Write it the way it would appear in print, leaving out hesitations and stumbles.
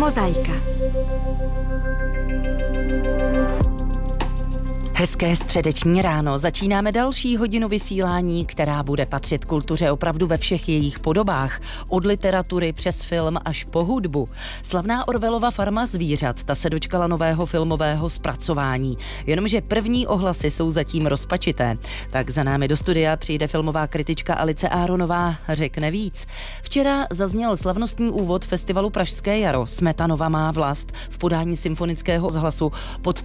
Mozaika. Hezké středeční ráno. Začínáme další hodinu vysílání, která bude patřit kultuře opravdu ve všech jejich podobách. Od literatury přes film až po hudbu. Slavná Orwellova Farma zvířat, ta se dočkala nového filmového zpracování. Jenomže první ohlasy jsou zatím rozpačité. Tak za námi do studia přijde filmová kritička Alice Áronová, řekne víc. Včera zazněl slavnostní úvod festivalu Pražské jaro. Smetanova má vlast v podání symfonického rozhlasu pod